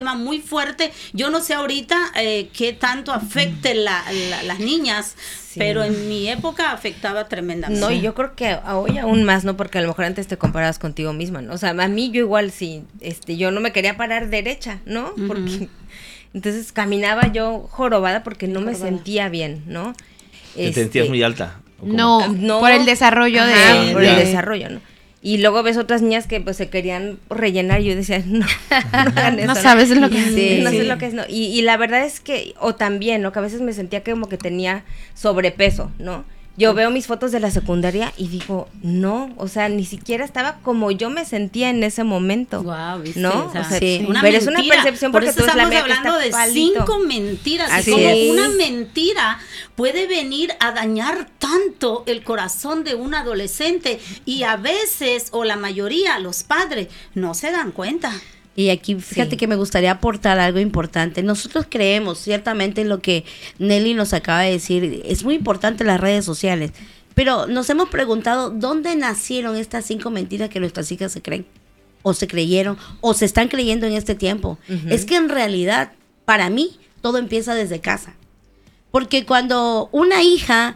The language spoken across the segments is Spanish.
afectaba muy fuerte. Yo no sé ahorita qué tanto afecte las niñas, pero en mi época afectaba tremendamente. No, y yo creo que hoy aún más, ¿no? Porque a lo mejor antes te comparabas contigo misma, ¿no? O sea, a mí yo igual sí, yo no me quería parar derecha, ¿no? Porque entonces caminaba yo jorobada porque no me sentía bien, ¿no? ¿Te sentías muy alta? No, por el desarrollo por el desarrollo, ¿no? Y luego ves otras niñas que pues se querían rellenar y yo decía, no sabes lo que es. Sí, no sé lo que es, no. Y la verdad es que, o también, ¿no? Que a veces me sentía como que tenía sobrepeso, ¿no? Yo veo mis fotos de la secundaria y digo, no, o sea, ni siquiera estaba como yo me sentía en ese momento. Wow, ¿viste? ¿No? O sea, sí. Una pero mentira. Es una percepción porque por eso tú estamos la hablando de palito. 5 mentiras. Así y como es. una mentira puede venir a dañar tanto el corazón de un adolescente y a veces, o la mayoría, los padres no se dan cuenta. Y aquí, fíjate que me gustaría aportar algo importante. Nosotros creemos ciertamente en lo que Nelly nos acaba de decir. Es muy importante las redes sociales. Pero nos hemos preguntado dónde nacieron estas 5 mentiras que nuestras hijas se creen, o se creyeron, o se están creyendo en este tiempo. Es que en realidad, para mí, todo empieza desde casa. Porque cuando una hija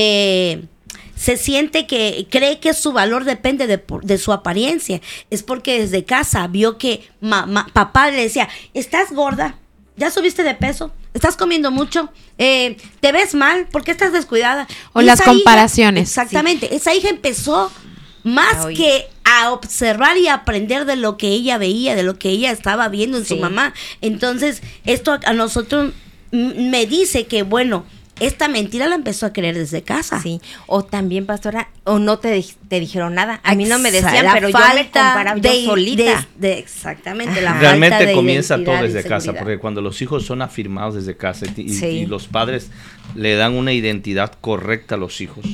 se siente que cree que su valor depende de su apariencia, es porque desde casa vio que papá le decía, estás gorda, ya subiste de peso, estás comiendo mucho, te ves mal, ¿por qué estás descuidada? O y las esa comparaciones. Hija, exactamente, esa hija empezó más que a observar y a aprender de lo que ella veía, de lo que ella estaba viendo en su mamá. Entonces, esto a nosotros me dice que, bueno, esta mentira la empezó a creer desde casa. Sí, o también, pastora, o no te dijeron nada. A mí no me decían, la pero yo me comparaba yo solita. Exactamente, la realmente falta de comienza todo identidad desde y casa, seguridad. porque cuando los hijos son afirmados desde casa y los padres le dan una identidad correcta a los hijos,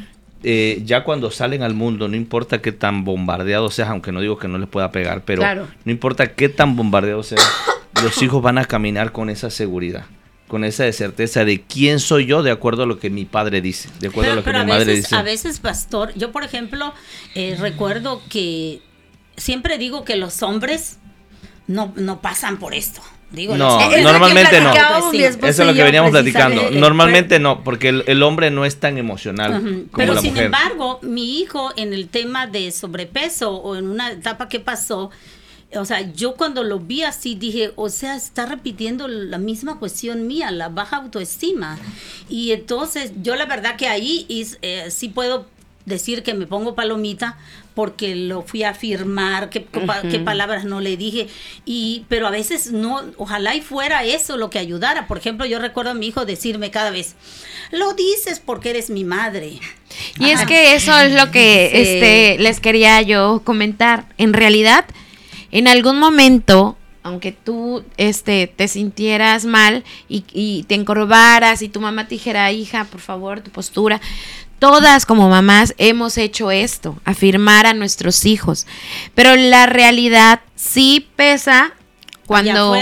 ya cuando salen al mundo, no importa qué tan bombardeado seas, aunque no digo que no les pueda pegar, pero no importa qué tan bombardeado seas, los hijos van a caminar con esa seguridad, con esa certeza de quién soy yo de acuerdo a lo que mi padre dice, de acuerdo a lo que mi madre dice. A veces, pastor, yo por ejemplo recuerdo que siempre digo que los hombres no pasan por esto. Digo, no, normalmente no. Eso es lo que veníamos platicando. Normalmente no, porque el hombre no es tan emocional como pero la sin mujer. embargo, mi hijo en el tema de sobrepeso o en una etapa que pasó, o sea, yo cuando lo vi así dije, o sea, está repitiendo la misma cuestión mía, la baja autoestima. Y entonces yo la verdad que ahí sí puedo decir que me pongo palomita porque lo fui a afirmar, qué palabras no le dije, pero a veces no, ojalá y fuera eso lo que ayudara. Por ejemplo, yo recuerdo a mi hijo decirme cada vez, lo dices porque eres mi madre. Y es que eso es lo que les quería yo comentar. En realidad, en algún momento, aunque tú te sintieras mal y te encorvaras y tu mamá te dijera, hija, por favor, tu postura, todas como mamás hemos hecho esto, afirmar a nuestros hijos. Pero la realidad sí pesa cuando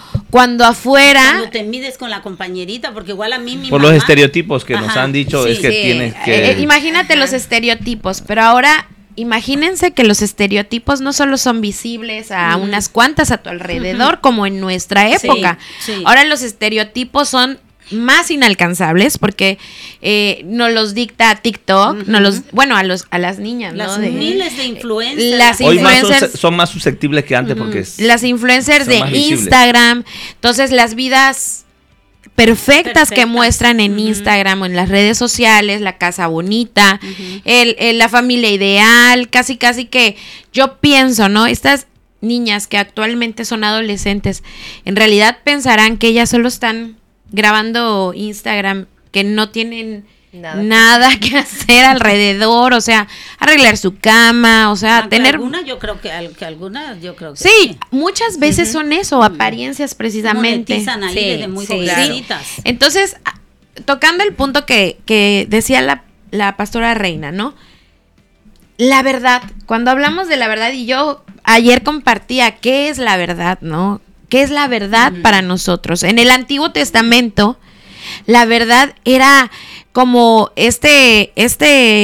afuera te mides con la compañerita, porque igual a mí mi por mamá, los estereotipos que nos han dicho, es que tienes que... imagínate los estereotipos, pero ahora imagínense que los estereotipos no solo son visibles a unas cuantas a tu alrededor, como en nuestra época. Ahora los estereotipos son más inalcanzables porque nos los dicta TikTok, a las niñas, las ¿no? miles de influencers. Las Hoy influencers son más susceptibles que antes porque las influencers de Instagram, entonces las vidas perfectas que muestran en Instagram o en las redes sociales, la casa bonita, la familia ideal, casi que yo pienso, ¿no? Estas niñas que actualmente son adolescentes, en realidad pensarán que ellas solo están grabando Instagram, que no tienen nada que hacer alrededor, o sea, arreglar su cama, o sea, tener... Algunas yo creo que sí, muchas veces son eso, apariencias precisamente. Monetizan ahí desde muy jovencitas. Entonces, tocando el punto que decía la pastora Reina, ¿no? La verdad, cuando hablamos de la verdad, y yo ayer compartía qué es la verdad, ¿no? ¿Qué es la verdad para nosotros? En el Antiguo Testamento, la verdad era como esta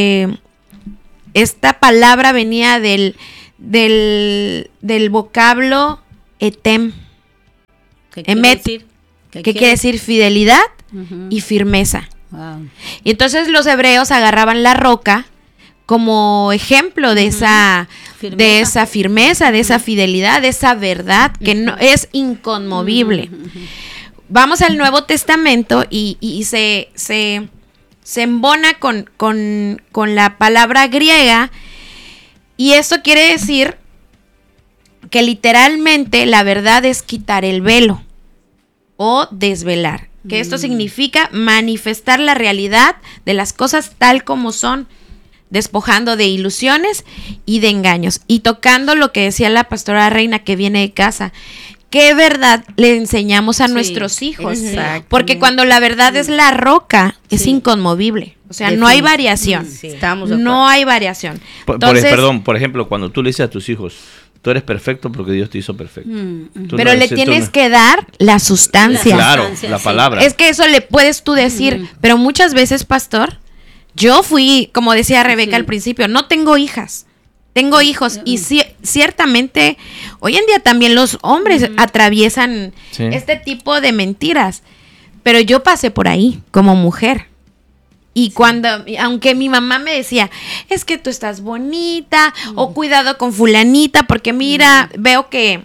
palabra venía del vocablo etem, Emet, que quiere decir fidelidad y firmeza. Wow. Y entonces los hebreos agarraban la roca como ejemplo de esa firmeza, de esa fidelidad, de esa verdad que no es inconmovible. Vamos al Nuevo Testamento y se embona con la palabra griega, y esto quiere decir que literalmente la verdad es quitar el velo o desvelar, que esto significa manifestar la realidad de las cosas tal como son, despojando de ilusiones y de engaños. Y tocando lo que decía la pastora Reina, que viene de casa, ¿qué verdad le enseñamos a nuestros hijos? Porque cuando la verdad es la roca, es inconmovible. O sea, no hay variación. No hay variación. Entonces, por ejemplo, cuando tú le dices a tus hijos, tú eres perfecto porque Dios te hizo perfecto. Pero le tienes que dar la sustancia. Claro, la palabra. Es que eso le puedes tú decir, pero muchas veces, pastor, yo fui, como decía Rebeca al principio, no tengo hijas, tengo hijos, y ciertamente hoy en día también los hombres atraviesan este tipo de mentiras, pero yo pasé por ahí como mujer. Y aunque mi mamá me decía, es que tú estás bonita, o cuidado con fulanita, porque mira, veo que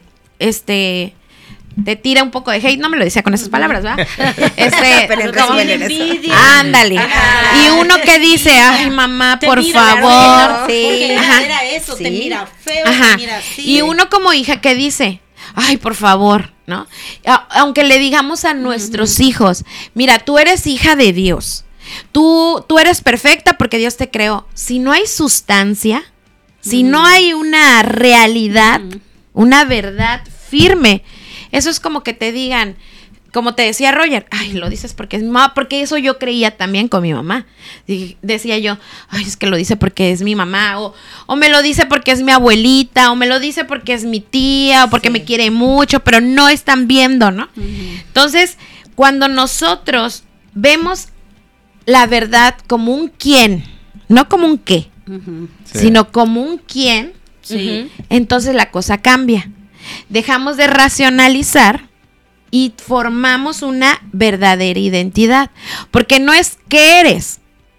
te tira un poco de hate, no me lo decía con esas palabras, ¿verdad? Ándale. Y uno que dice, ay, mamá, por favor. Era eso, te mira feo, te mira así. Y uno como hija que dice, ay, por favor, ¿no? Aunque le digamos a nuestros hijos, mira, tú eres hija de Dios. Tú eres perfecta porque Dios te creó. Si no hay sustancia, si no hay una realidad, una verdad firme, eso es como que te digan, como te decía Roger, ay, lo dices porque es mi mamá, porque eso yo creía también con mi mamá. Decía yo, ay, es que lo dice porque es mi mamá, o me lo dice porque es mi abuelita, o me lo dice porque es mi tía, o porque me quiere mucho, pero no están viendo, ¿no? Entonces, cuando nosotros vemos la verdad como un quién, no como un qué, sino como un quién, entonces la cosa cambia. Dejamos de racionalizar y formamos una verdadera identidad, porque no es qué eres,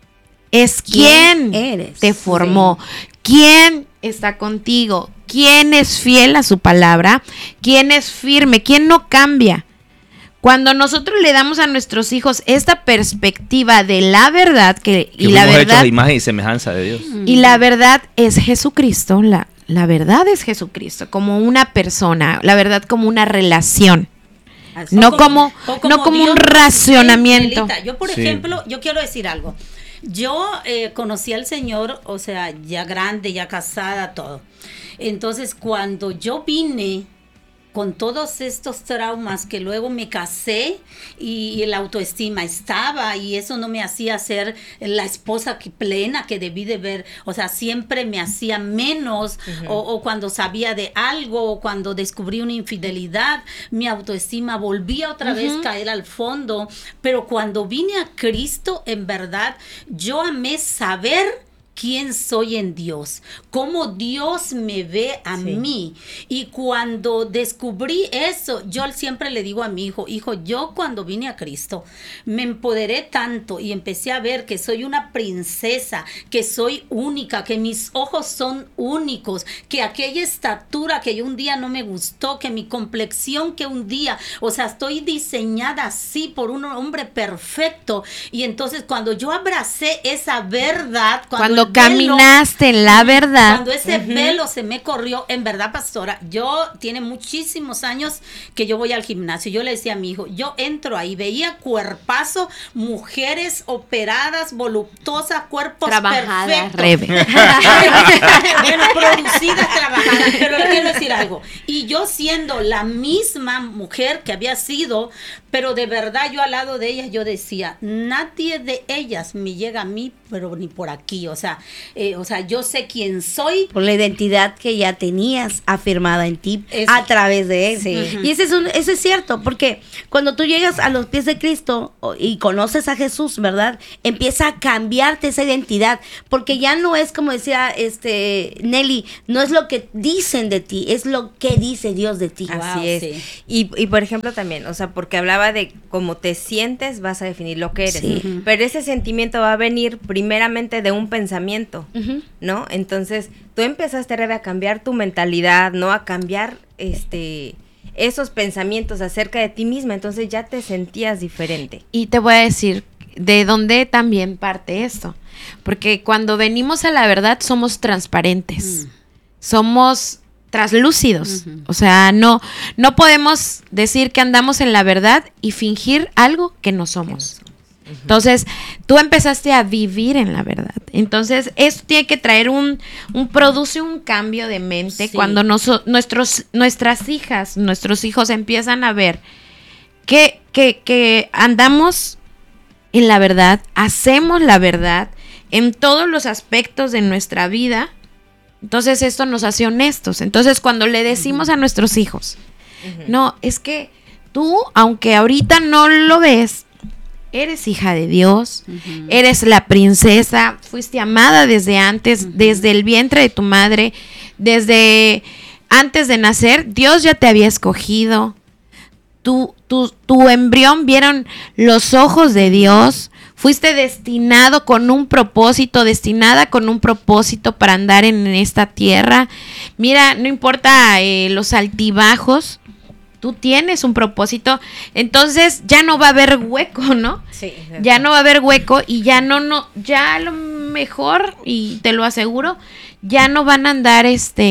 es quién eres, te formó, quién está contigo, quién es fiel a su palabra, quién es firme, quién no cambia. Cuando nosotros le damos a nuestros hijos esta perspectiva de la verdad, que la verdad, hechos a imagen y semejanza de Dios, y la verdad es Jesucristo, la verdad es Jesucristo, como una persona, la verdad como una relación, no como un racionamiento. Yo, por ejemplo, yo quiero decir algo. Yo conocí al Señor, o sea, ya grande, ya casada, todo. Entonces, cuando yo vine con todos estos traumas, que luego me casé y la autoestima estaba, y eso no me hacía ser la esposa plena que debí de ver, o sea, siempre me hacía menos, o cuando sabía de algo, o cuando descubrí una infidelidad, mi autoestima volvía otra vez a caer al fondo. Pero cuando vine a Cristo, en verdad, yo amé saber quién soy en Dios, cómo Dios me ve a mí. Y cuando descubrí eso, yo siempre le digo a mi hijo, yo cuando vine a Cristo me empoderé tanto y empecé a ver que soy una princesa, que soy única, que mis ojos son únicos, que aquella estatura que un día no me gustó, que mi complexión que un día, o sea, estoy diseñada así por un hombre perfecto. Y entonces cuando yo abracé esa verdad, cuando caminaste en la verdad, cuando ese velo se me corrió, en verdad, pastora, yo tiene muchísimos años que yo voy al gimnasio. Yo le decía a mi hijo, yo entro ahí, veía cuerpazo, mujeres operadas, voluptuosas, cuerpos trabajadas, perfectos. Bueno, producidas, trabajadas. Pero le quiero decir algo. Y yo siendo la misma mujer que había sido, pero de verdad yo al lado de ellas yo decía, nadie de ellas me llega a mí, pero ni por aquí. O sea, o sea, yo sé quién soy. Por la identidad que ya tenías afirmada en ti a través de él. Sí. Y eso es cierto, porque cuando tú llegas a los pies de Cristo y conoces a Jesús, ¿verdad? Empieza a cambiarte esa identidad, porque ya no es como decía Nelly, no es lo que dicen de ti, es lo que dice Dios de ti. Así es. Sí. Y por ejemplo también, o sea, porque hablaba de cómo te sientes, vas a definir lo que eres. Sí. Pero ese sentimiento va a venir primeramente de un pensamiento, ¿no? Entonces, tú empezaste, Rebe, a cambiar tu mentalidad, ¿no? A cambiar esos pensamientos acerca de ti misma, entonces ya te sentías diferente. Y te voy a decir de dónde también parte esto. Porque cuando venimos a la verdad somos transparentes. Somos traslúcidos. O sea, no podemos decir que andamos en la verdad y fingir algo que no somos. Entonces, tú empezaste a vivir en la verdad. Entonces, esto tiene que traer produce un cambio de mente cuando nuestras hijas, nuestros hijos empiezan a ver que andamos en la verdad, hacemos la verdad en todos los aspectos de nuestra vida. Entonces, esto nos hace honestos. Entonces, cuando le decimos a nuestros hijos, no, es que tú, aunque ahorita no lo ves, eres hija de Dios, eres la princesa, fuiste amada desde antes, desde el vientre de tu madre, desde antes de nacer, Dios ya te había escogido. Tu embrión vieron los ojos de Dios, fuiste destinada con un propósito para andar en esta tierra. Mira, no importa los altibajos, tú tienes un propósito, entonces ya no va a haber hueco, ¿no? Sí. Ya no va a haber hueco y ya ya a lo mejor, y te lo aseguro, ya no van a andar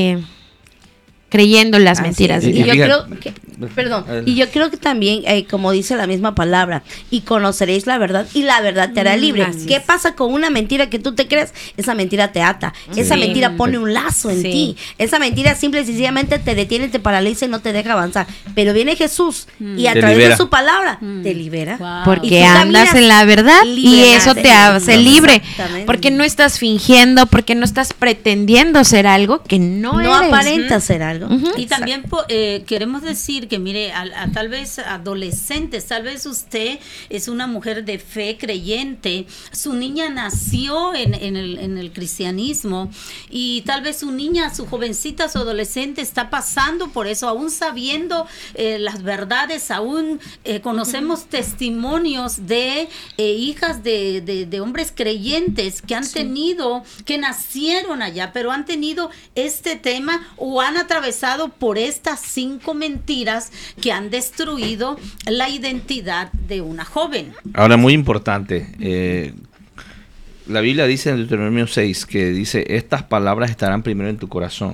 creyendo en las mentiras. Y yo creo que, y yo creo que también, como dice la misma palabra, y conoceréis la verdad, y la verdad te hará libre. ¿Qué pasa con una mentira que tú te crees? Esa mentira te ata, esa mentira pone un lazo en ti, esa mentira simple y sencillamente te detiene, te paraliza y no te deja avanzar. Pero viene Jesús y a través de su palabra te libera. Wow. Porque andas en la verdad y eso te hace libre. Porque no estás fingiendo, porque no estás pretendiendo ser algo que no eres. No aparenta ser algo. Y también queremos decir que, mire, a tal vez adolescentes, tal vez usted es una mujer de fe creyente, su niña nació en el cristianismo y tal vez su niña, su jovencita, su adolescente está pasando por eso, aún sabiendo las verdades, aún conocemos testimonios de hijas de hombres creyentes que han tenido, que nacieron allá, pero han tenido este tema o han atravesado por estas 5 mentiras que han destruido la identidad de una joven. Ahora, muy importante, la Biblia dice en Deuteronomio 6 que dice, estas palabras estarán primero en tu corazón.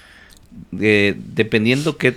Dependiendo qué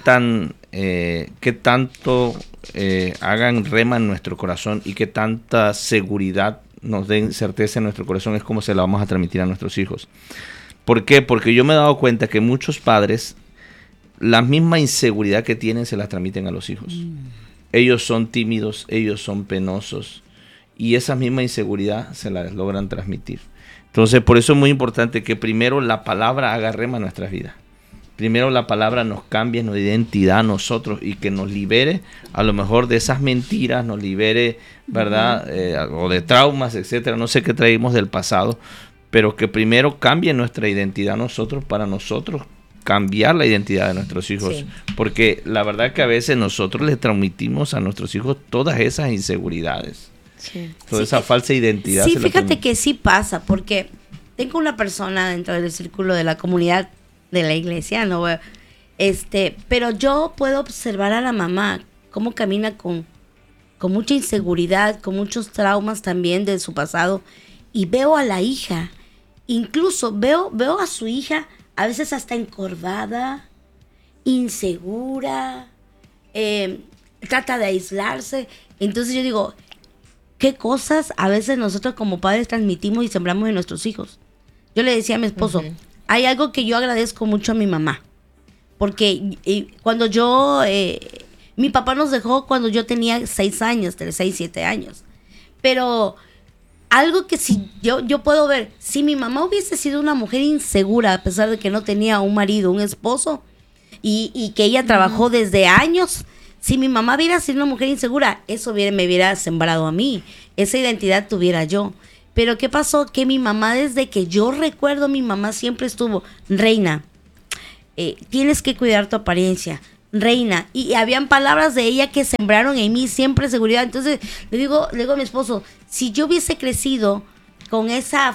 tanto hagan rema en nuestro corazón y qué tanta seguridad nos den certeza en nuestro corazón, es como se la vamos a transmitir a nuestros hijos. ¿Por qué? Porque yo me he dado cuenta que muchos padres, la misma inseguridad que tienen se la transmiten a los hijos. Ellos son tímidos, ellos son penosos y esa misma inseguridad se la logran transmitir. Entonces, por eso es muy importante que primero la palabra haga rema en nuestras vidas. Primero la palabra nos cambie nuestra identidad a nosotros y que nos libere a lo mejor de esas mentiras, nos libere, ¿verdad? O de traumas, etcétera. No sé qué traímos del pasado, pero que primero cambie nuestra identidad a nosotros para nosotros cambiar la identidad de nuestros hijos, porque la verdad que a veces nosotros les transmitimos a nuestros hijos todas esas inseguridades, toda esa falsa identidad. Sí, fíjate que sí pasa, porque tengo una persona dentro del círculo de la comunidad de la iglesia, ¿no? Pero yo puedo observar a la mamá cómo camina con mucha inseguridad, con muchos traumas también de su pasado, y veo a la hija, incluso veo a su hija a veces hasta encorvada, insegura, trata de aislarse. Entonces yo digo, ¿qué cosas a veces nosotros como padres transmitimos y sembramos en nuestros hijos? Yo le decía a mi esposo, hay algo que yo agradezco mucho a mi mamá, porque cuando mi papá nos dejó cuando yo tenía 6 años, 6, 7 años, pero algo que si yo puedo ver, si mi mamá hubiese sido una mujer insegura, a pesar de que no tenía un marido, un esposo, y que ella trabajó desde años, si mi mamá hubiera sido una mujer insegura, eso me hubiera sembrado a mí, esa identidad tuviera yo. Pero ¿qué pasó? Que mi mamá, desde que yo recuerdo, mi mamá siempre estuvo, reina, tienes que cuidar tu apariencia, reina, y habían palabras de ella que sembraron en mí siempre seguridad. Entonces le digo a mi esposo, si yo hubiese crecido con esa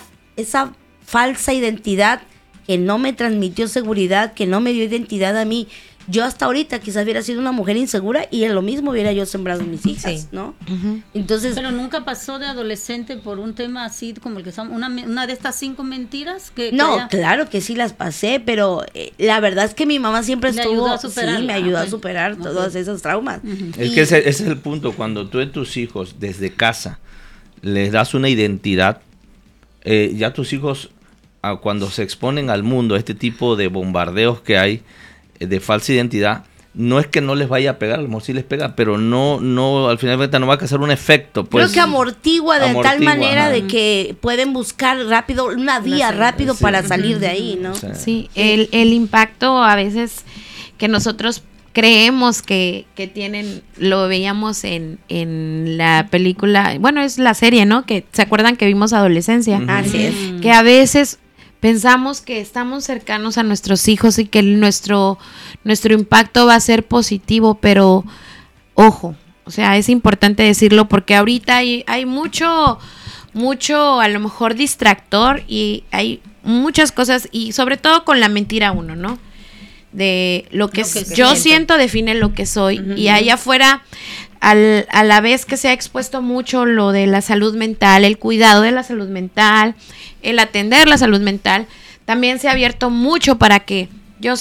falsa identidad que no me transmitió seguridad, que no me dio identidad a mí, yo hasta ahorita quizás hubiera sido una mujer insegura y en lo mismo hubiera yo sembrado en mis hijas, ¿no? Entonces, pero nunca pasó de adolescente por un tema así como el que estamos, una de estas 5 mentiras que no, claro que sí las pasé, pero la verdad es que mi mamá siempre estuvo, me ayudó a superar todos esos traumas. Es que ese es el punto, cuando tú a tus hijos desde casa les das una identidad, ya tus hijos cuando se exponen al mundo, este tipo de bombardeos que hay de falsa identidad, no es que no les vaya a pegar, a lo mejor sí les pega, pero no al final de cuentas no va a causar un efecto. Pues, creo que amortigua de tal manera de que pueden buscar rápido, una vía rápido para salir de ahí, ¿no? Sí, el impacto a veces que nosotros creemos que tienen, lo veíamos en la película, bueno, es la serie, ¿no? Que se acuerdan que vimos Adolescencia. Así es. Que a veces pensamos que estamos cercanos a nuestros hijos y que nuestro impacto va a ser positivo, pero ojo, o sea, es importante decirlo porque ahorita hay mucho a lo mejor distractor y hay muchas cosas y sobre todo con la mentira uno, ¿no? De lo que yo siento define lo que soy y allá afuera a la vez que se ha expuesto mucho lo de la salud mental, el cuidado de la salud mental, el atender la salud mental, también se ha abierto mucho para que yo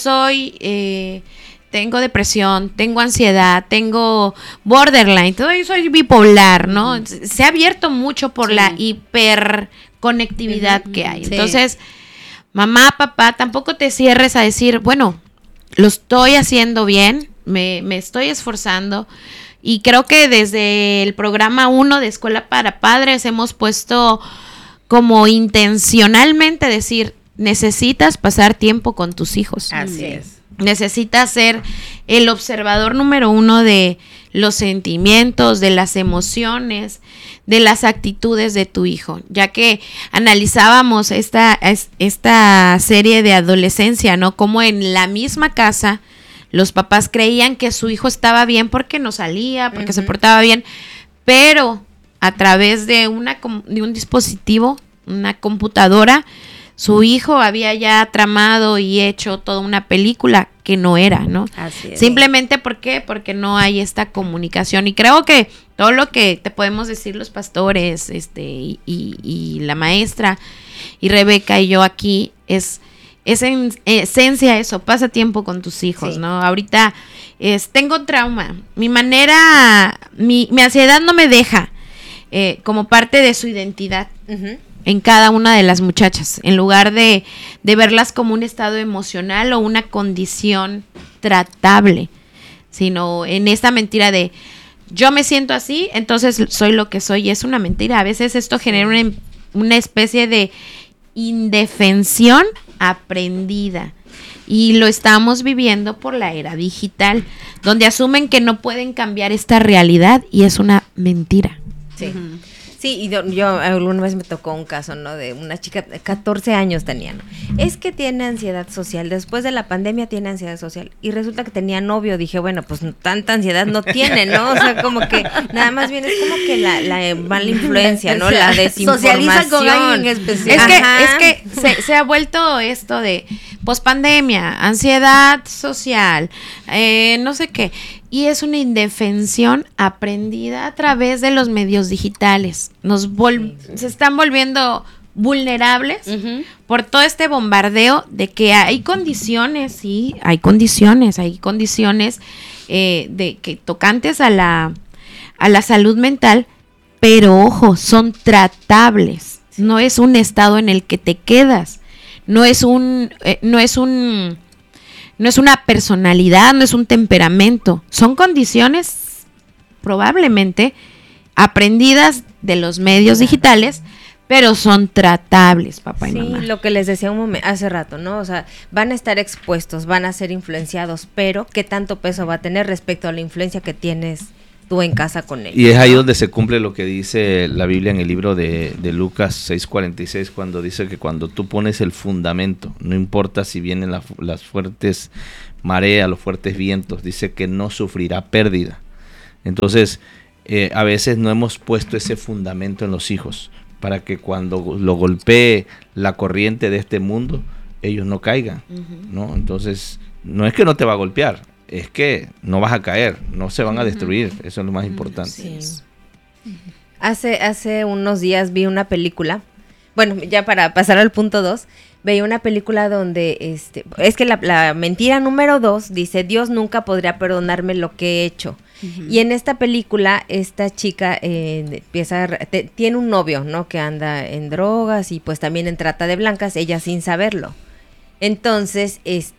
tengo depresión, tengo ansiedad, tengo borderline, soy bipolar, ¿no? Se ha abierto mucho por la hiperconectividad que hay. Entonces, mamá, papá, tampoco te cierres a decir, bueno, lo estoy haciendo bien, me estoy esforzando. Y creo que desde el programa 1 de Escuela para Padres hemos puesto como intencionalmente decir, necesitas pasar tiempo con tus hijos. Así es. Necesitas ser el observador número 1 de los sentimientos, de las emociones, de las actitudes de tu hijo, ya que analizábamos esta serie de Adolescencia, ¿no? Como en la misma casa los papás creían que su hijo estaba bien porque no salía, porque se portaba bien, pero a través de un dispositivo, una computadora, su hijo había ya tramado y hecho toda una película que no era, ¿no? Así es. Simplemente ¿por qué? Porque no hay esta comunicación. Y creo que todo lo que te podemos decir los pastores, y la maestra, y Rebeca y yo aquí, es en esencia eso, pasa tiempo con tus hijos, ¿no? Ahorita tengo trauma, mi ansiedad no me deja como parte de su identidad en cada una de las muchachas, en lugar de verlas como un estado emocional o una condición tratable, sino en esta mentira de yo me siento así, entonces soy lo que soy, y es una mentira. A veces esto genera una especie de indefensión aprendida y lo estamos viviendo por la era digital, donde asumen que no pueden cambiar esta realidad y es una mentira. Sí. Sí, y yo alguna vez me tocó un caso, ¿no? De una chica, 14 años tenía, ¿no? Es que tiene ansiedad social, después de la pandemia tiene ansiedad social, y resulta que tenía novio. Dije, bueno, pues tanta ansiedad no tiene, ¿no? O sea, como que nada más bien es como que la mala influencia, ¿no? La desinformación. Socializa con alguien especial. Es que se ha vuelto esto de pospandemia, ansiedad social, no sé qué. Y es una indefensión aprendida a través de los medios digitales. Se están volviendo vulnerables por todo este bombardeo de que hay condiciones, sí, hay condiciones de que tocantes a la salud mental, pero ojo, son tratables. No es un estado en el que te quedas, no es una personalidad, no es un temperamento. Son condiciones probablemente aprendidas de los medios digitales pero son tratables, papá y mamá. Sí, lo que les decía hace rato, ¿no? O sea, van a estar expuestos, van a ser influenciados, pero ¿qué tanto peso va a tener respecto a la influencia que tienes tú en casa con ellos? Y es ahí donde se cumple lo que dice la Biblia en el libro de Lucas 6:46, cuando dice que cuando tú pones el fundamento, no importa si vienen las fuertes mareas, los fuertes vientos, dice que no sufrirá pérdida. Entonces, a veces no hemos puesto ese fundamento en los hijos para que cuando lo golpee la corriente de este mundo, ellos no caigan, ¿no? Entonces, no es que no te va a golpear, es que no vas a caer, no se van a destruir, eso es lo más importante. Sí. Hace unos días vi una película, bueno, ya para pasar al punto 2, veía una película donde, es que la mentira número 2 dice, Dios nunca podría perdonarme lo que he hecho. Y en esta película, esta chica tiene un novio, ¿no? Que anda en drogas y pues también en trata de blancas, ella sin saberlo. Entonces,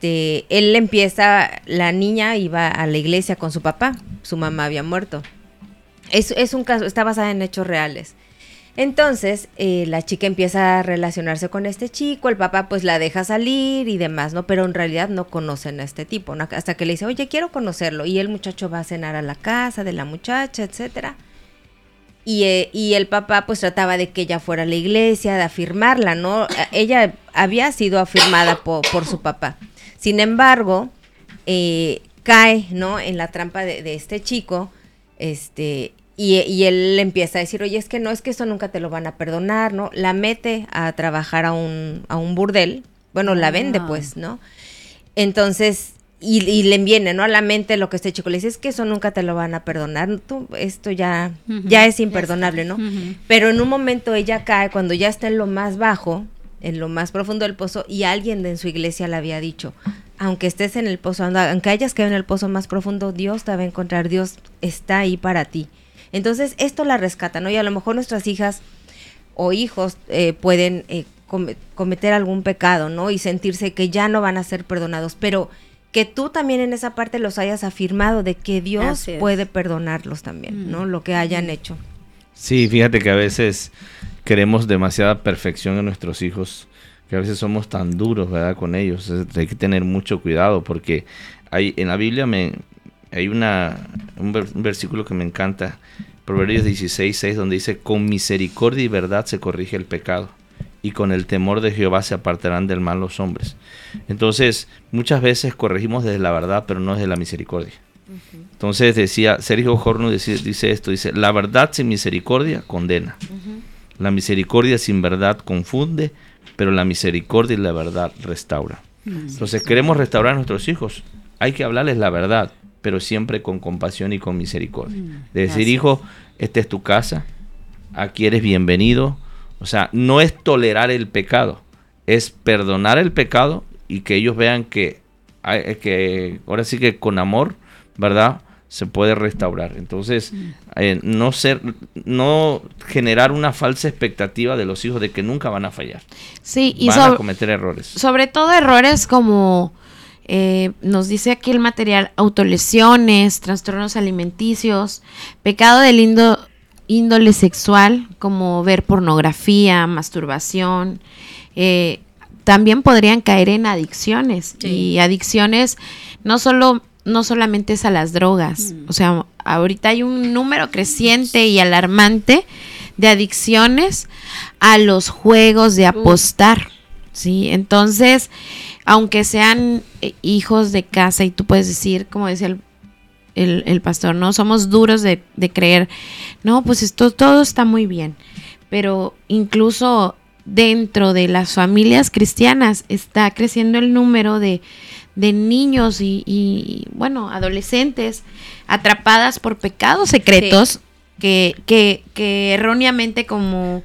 la niña iba a la iglesia con su papá, su mamá había muerto. Es un caso, está basada en hechos reales. Entonces, la chica empieza a relacionarse con este chico, el papá pues la deja salir y demás, ¿no? Pero en realidad no conocen a este tipo, ¿no? Hasta que le dice, oye, quiero conocerlo. Y el muchacho va a cenar a la casa de la muchacha, etcétera. Y el papá pues trataba de que ella fuera a la iglesia, de afirmarla, ¿no? Ella había sido afirmada por su papá. Sin embargo, cae, ¿no? En la trampa de este chico, y él le empieza a decir, oye, es que eso nunca te lo van a perdonar, ¿no? La mete a trabajar a un burdel, bueno, la vende pues, ¿no? Entonces, y le viene, ¿no? A la mente lo que este chico le dice, es que eso nunca te lo van a perdonar, esto ya es imperdonable, ¿no? Pero en un momento ella cae, cuando ya está en lo más bajo, en lo más profundo del pozo, y alguien en su iglesia le había dicho, aunque estés en el pozo, aunque hayas caído en el pozo más profundo, Dios te va a encontrar, Dios está ahí para ti. Entonces, esto la rescata, ¿no? Y a lo mejor nuestras hijas o hijos pueden cometer algún pecado, ¿no? Y sentirse que ya no van a ser perdonados, pero que tú también en esa parte los hayas afirmado de que Dios puede perdonarlos también, ¿no? Lo que hayan hecho. Sí, fíjate que a veces queremos demasiada perfección en nuestros hijos, que a veces somos tan duros, ¿verdad? Con ellos. Hay que tener mucho cuidado porque en la Biblia hay un versículo que me encanta, Proverbios 16:6, donde dice, con misericordia y verdad se corrige el pecado, y con el temor de Jehová se apartarán del mal los hombres. Entonces, muchas veces corregimos desde la verdad, pero no desde la misericordia. Entonces decía, Sergio Horno dice esto, dice, la verdad sin misericordia condena, la misericordia sin verdad confunde, pero la misericordia y la verdad restaura. Entonces, queremos restaurar a nuestros hijos, hay que hablarles la verdad, pero siempre con compasión y con misericordia. De decir, hijo, esta es tu casa, aquí eres bienvenido. O sea, no es tolerar el pecado, es perdonar el pecado y que ellos vean que ahora sí que con amor, ¿verdad?, se puede restaurar. Entonces, no generar una falsa expectativa de los hijos de que nunca van a fallar. Sí, y van a cometer errores. Sobre todo errores como nos dice aquí el material, autolesiones, trastornos alimenticios, pecado del índole sexual, como ver pornografía, masturbación, también podrían caer en adicciones. Sí. Y adicciones no solamente es a las drogas, o sea, ahorita hay un número creciente y alarmante de adicciones a los juegos de apostar, ¿sí? Entonces, aunque sean hijos de casa, y tú puedes decir, como decía el pastor, no somos duros de creer, no, pues esto todo está muy bien, pero incluso dentro de las familias cristianas está creciendo el número de niños y bueno, adolescentes atrapadas por pecados secretos, sí, que erróneamente como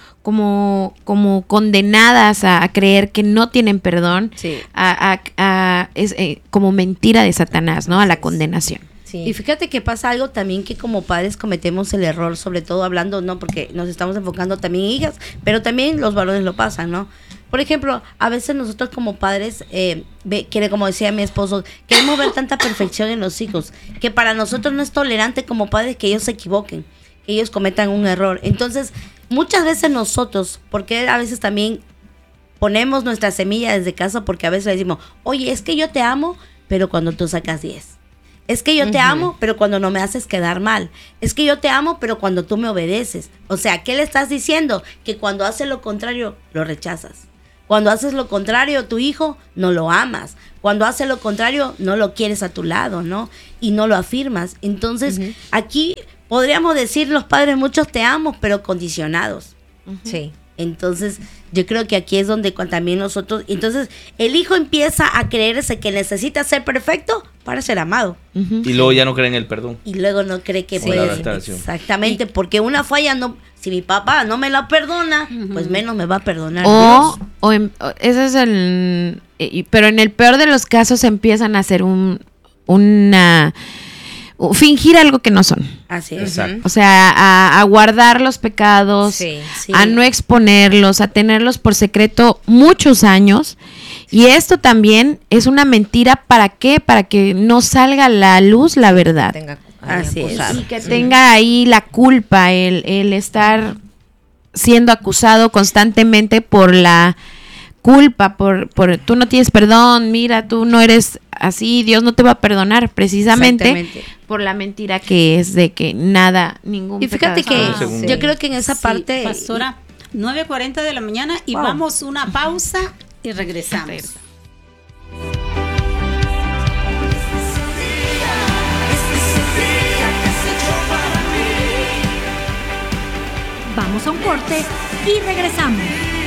condenadas a creer que no tienen perdón, sí, es como mentira de Satanás, ¿no? A la condenación. Sí. Y fíjate que pasa algo también, que como padres cometemos el error, sobre todo hablando, ¿no? Porque nos estamos enfocando también en hijas, pero también los varones lo pasan, ¿no? Por ejemplo, a veces nosotros como padres, como decía mi esposo, queremos ver tanta perfección en los hijos, que para nosotros no es tolerante como padres que ellos se equivoquen, que ellos cometan un error. Entonces, muchas veces nosotros, porque a veces también ponemos nuestra semilla desde casa, porque a veces le decimos, oye, es que yo te amo, pero cuando tú sacas 10. Es que yo te amo, pero cuando no me haces quedar mal. Es que yo te amo, pero cuando tú me obedeces. O sea, ¿qué le estás diciendo? Que cuando hace lo contrario, lo rechazas. Cuando haces lo contrario, tu hijo, no lo amas. Cuando hace lo contrario, no lo quieres a tu lado, ¿no? Y no lo afirmas. Entonces, aquí podríamos decir los padres, muchos te amo, pero condicionados. Sí. Entonces, yo creo que aquí es donde también nosotros... Entonces, el hijo empieza a creerse que necesita ser perfecto para ser amado. Y luego ya no cree en el perdón. Y luego no cree que puede... Exactamente, porque una falla no... Si mi papá no me la perdona, pues menos me va a perdonar Dios. Ese es el... pero en el peor de los casos empiezan a hacer fingir algo que no son. Así es. O sea, a guardar los pecados, a no exponerlos, a tenerlos por secreto muchos años. Y esto también es una mentira. ¿Para qué? Para que no salga a la luz la verdad. Así es. Y que tenga ahí la culpa, el estar siendo acusado constantemente por la culpa, por tú no tienes perdón, mira, tú no eres así, Dios no te va a perdonar, precisamente por la mentira que es de que ningún y fíjate pecado. Que yo creo que en esa parte, pastora, 9:40 de la mañana y vamos una pausa y regresamos. Vamos a un corte y regresamos.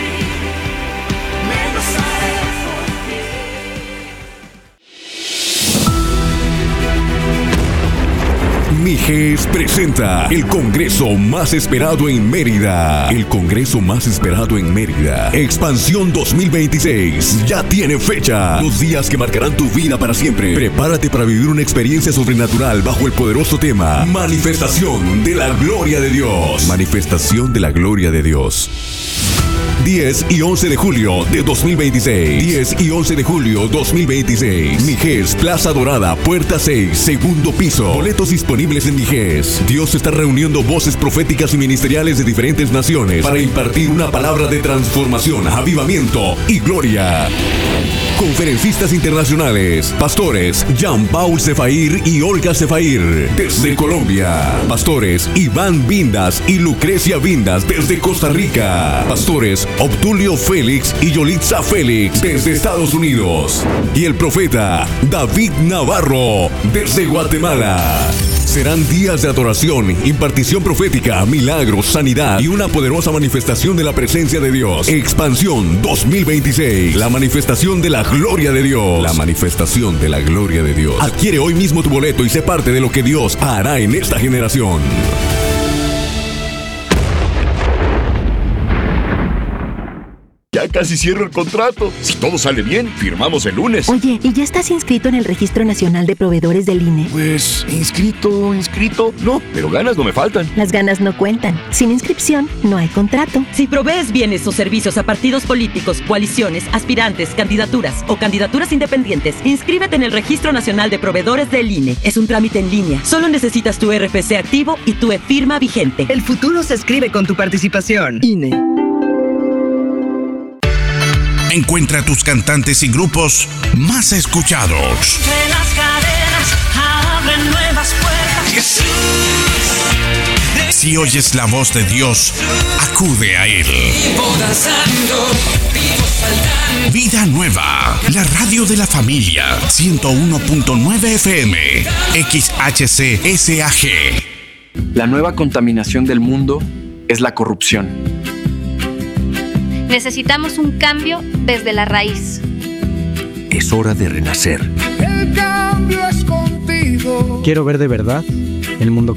Mijes presenta el congreso más esperado en Mérida. El congreso más esperado en Mérida. Expansión 2026. Ya tiene fecha. Los días que marcarán tu vida para siempre. Prepárate para vivir una experiencia sobrenatural bajo el poderoso tema Manifestación de la Gloria de Dios. Manifestación de la Gloria de Dios. 10 y 11 de julio de 2026. 10 y 11 de julio 2026. Mijes, Plaza Dorada, Puerta 6, segundo piso. Boletos disponibles en Mijes. Dios está reuniendo voces proféticas y ministeriales de diferentes naciones para impartir una palabra de transformación, avivamiento y gloria. Conferencistas internacionales. Pastores Jean-Paul Sefair y Olga Sefair desde Colombia. Pastores Iván Vindas y Lucrecia Vindas desde Costa Rica. Pastores Obdulio Félix y Yolitza Félix desde Estados Unidos. Y el profeta David Navarro desde Guatemala. Serán días de adoración, impartición profética, milagros, sanidad y una poderosa manifestación de la presencia de Dios. Expansión 2026. La manifestación de la gloria de Dios. La manifestación de la gloria de Dios. Adquiere hoy mismo tu boleto y sé parte de lo que Dios hará en esta generación. Ya casi cierro el contrato. Si todo sale bien, firmamos el lunes. Oye, ¿y ya estás inscrito en el Registro Nacional de Proveedores del INE? Pues, inscrito. No, pero ganas no me faltan. Las ganas no cuentan. Sin inscripción, no hay contrato. Si provees bienes o servicios a partidos políticos, coaliciones, aspirantes, candidaturas o candidaturas independientes, inscríbete en el Registro Nacional de Proveedores del INE. Es un trámite en línea. Solo necesitas tu RFC activo y tu e-firma vigente. El futuro se escribe con tu participación. INE. Encuentra tus cantantes y grupos más escuchados. De las cadenas abren nuevas puertas. Jesús. Si oyes la voz de Dios, acude a Él. Vivo danzando, vivo saltando. Vida Nueva, la radio de la familia. 101.9 FM, XHCSAG. La nueva contaminación del mundo es la corrupción. Necesitamos un cambio desde la raíz. Es hora de renacer. El cambio es contigo. Quiero ver de verdad el mundo